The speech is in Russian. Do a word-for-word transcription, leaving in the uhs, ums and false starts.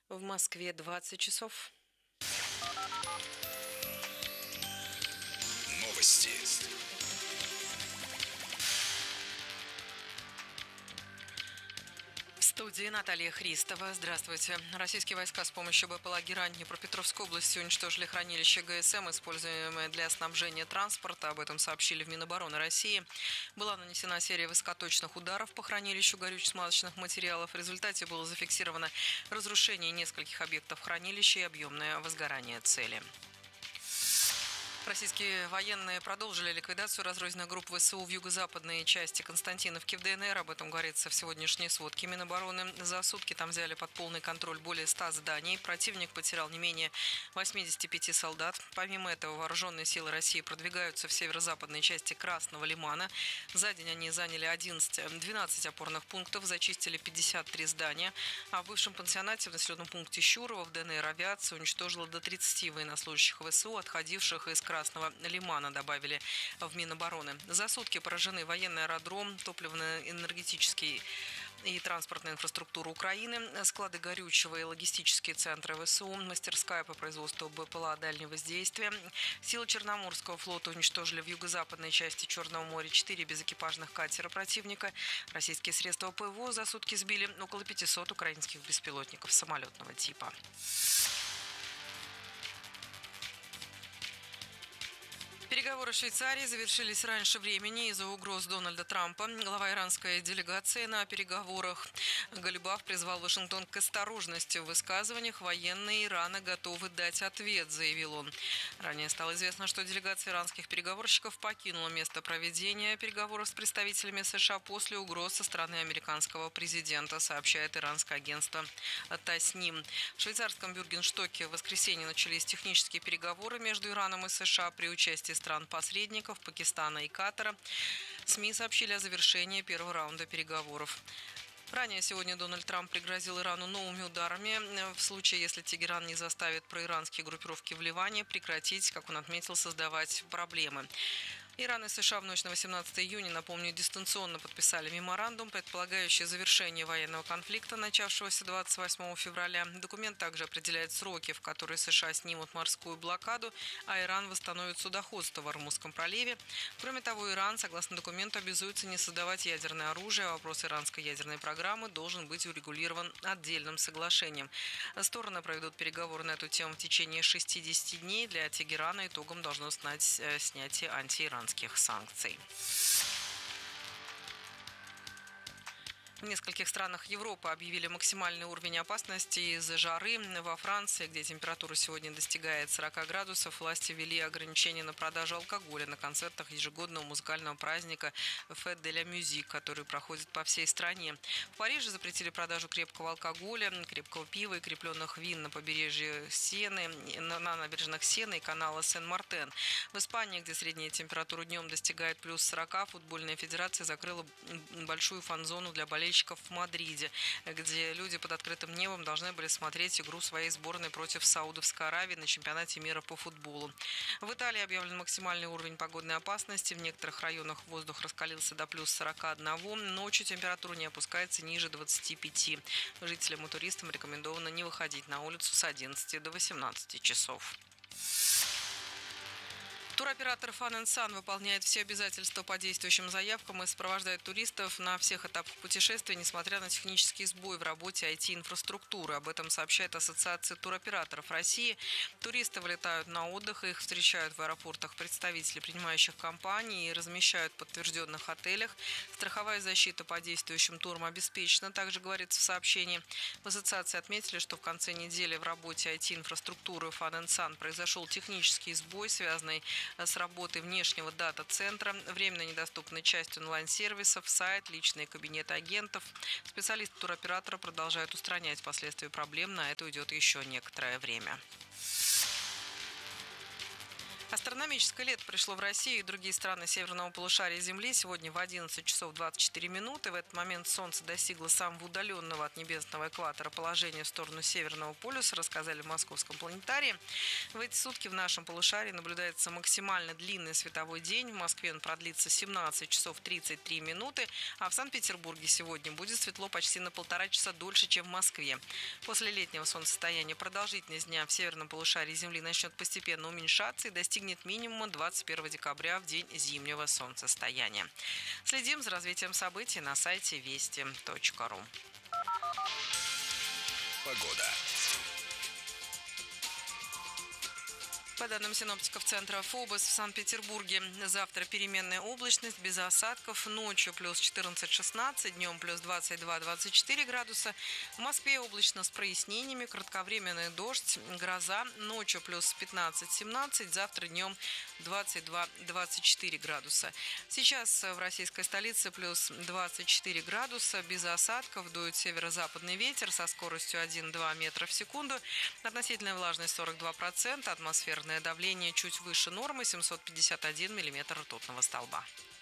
В Москве двадцать часов. Новости. В студии Наталья Христова. Здравствуйте. Российские войска с помощью БПЛА «Герань» Днепропетровской области уничтожили хранилище ГСМ, используемое для снабжения транспорта. Об этом сообщили в Минобороны России. Была нанесена серия высокоточных ударов по хранилищу горюче-смазочных материалов. В результате было зафиксировано разрушение нескольких объектов хранилища и объемное возгорание цели. Российские военные продолжили ликвидацию разрозненных групп ВСУ в юго-западной части Константиновки в ДНР. Об этом говорится в сегодняшней сводке Минобороны. За сутки там взяли под полный контроль более ста зданий. Противник потерял не менее восьмидесяти пяти солдат. Помимо этого, вооруженные силы России продвигаются в северо-западной части Красного Лимана. За день они заняли одиннадцать-двенадцать опорных пунктов, зачистили пятьдесят три здания. А в бывшем пансионате в населенном пункте Щурово в ДНР авиация уничтожила до тридцати военнослужащих ВСУ, отходивших из Красного Лимана, добавили в Минобороны. За сутки поражены военный аэродром, топливно-энергетический и транспортная инфраструктура Украины, склады горючего и логистические центры ВСУ, мастерская по производству БПЛА дальнего действия. Силы Черноморского флота уничтожили в юго-западной части Черного моря четыре безэкипажных катера противника. Российские средства ПВО за сутки сбили около пятисот украинских беспилотников самолетного типа. Переговоры в Швейцарии завершились раньше времени из-за угроз Дональда Трампа. Глава иранской делегации на переговорах Галибаф призвал Вашингтон к осторожности в высказываниях. Военные Ирана готовы дать ответ, заявил он. Ранее стало известно, что делегация иранских переговорщиков покинула место проведения переговоров с представителями США после угроз со стороны американского президента, сообщает иранское агентство Тасним. В швейцарском Бюргенштоке в воскресенье начались технические переговоры между Ираном и США при участии стран-посредников Пакистана и Катара. СМИ сообщили о завершении первого раунда переговоров. Ранее сегодня Дональд Трамп пригрозил Ирану новыми ударами в случае, если Тегеран не заставит проиранские группировки в Ливане прекратить, как он отметил, создавать проблемы. Иран и США в ночь на восемнадцатое июня, напомню, дистанционно подписали меморандум, предполагающий завершение военного конфликта, начавшегося двадцать восьмого февраля. Документ также определяет сроки, в которые США снимут морскую блокаду, а Иран восстановит судоходство в Ормузском проливе. Кроме того, Иран, согласно документу, обязуется не создавать ядерное оружие, а вопрос иранской ядерной программы должен быть урегулирован отдельным соглашением. Стороны проведут переговоры на эту тему в течение шестидесяти дней. Для Тегерана итогом должно стать снятие антииранских санкций. В нескольких странах Европы объявили максимальный уровень опасности из-за жары. Во Франции, где температура сегодня достигает сорока градусов, власти ввели ограничения на продажу алкоголя на концертах ежегодного музыкального праздника Fête de la Musique, который проходит по всей стране. В Париже запретили продажу крепкого алкоголя, крепкого пива и крепленных вин на побережье Сены, на набережных Сены и канала Сен-Мартен. В Испании, где средняя температура днем достигает плюс сорока, футбольная федерация закрыла большую фан-зону для болельщиков в Мадриде, где люди под открытым небом должны были смотреть игру своей сборной против Саудовской Аравии на чемпионате мира по футболу. В Италии объявлен максимальный уровень погодной опасности. В некоторых районах воздух раскалился до плюс сорока одного. Ночью температура не опускается ниже двадцати пяти. Жителям и туристам рекомендовано не выходить на улицу с одиннадцати до восемнадцати часов. Туроператор Fun and Sun выполняет все обязательства по действующим заявкам и сопровождает туристов на всех этапах путешествия, несмотря на технический сбой в работе ай ти-инфраструктуры. Об этом сообщает Ассоциация туроператоров России. Туристы вылетают на отдых, их встречают в аэропортах представители принимающих компаний и размещают в подтвержденных отелях. Страховая защита по действующим турам обеспечена, также говорится в сообщении. В ассоциации отметили, что в конце недели в работе ай ти-инфраструктуры Fun and Sun произошел технический сбой, связанный с работой внешнего дата-центра, временно недоступной части онлайн-сервисов, сайт, личные кабинеты агентов. Специалисты туроператора продолжают устранять последствия проблем. На это уйдет еще некоторое время. Астрономическое лето пришло в Россию и другие страны северного полушария Земли сегодня в одиннадцать часов двадцать четыре минуты. В этот момент Солнце достигло самого удаленного от небесного экватора положения в сторону Северного полюса, рассказали в Московском планетарии. В эти сутки в нашем полушарии наблюдается максимально длинный световой день. В Москве он продлится семнадцать часов тридцать три минуты, а в Санкт-Петербурге сегодня будет светло почти на полтора часа дольше, чем в Москве. После летнего солнцестояния продолжительность дня в северном полушарии Земли начнет постепенно уменьшаться и достигнет минимума двадцать первого декабря в день зимнего солнцестояния. Следим за развитием событий на сайте вести точка ру. Погода. По данным синоптиков центра ФОБОС, в Санкт-Петербурге завтра переменная облачность, без осадков. Ночью плюс четырнадцать-шестнадцать, днем плюс двадцать два-двадцать четыре градуса. В Москве облачно с прояснениями, кратковременный дождь, гроза. Ночью плюс пятнадцать-семнадцать, завтра днем двадцать два-двадцать четыре градуса. Сейчас в российской столице плюс двадцать четыре градуса, без осадков. Дует северо-западный ветер со скоростью один-два метра в секунду. Относительная влажность сорок два процента, атмосферное давление чуть выше нормы, семьсот пятьдесят один миллиметр ртутного столба.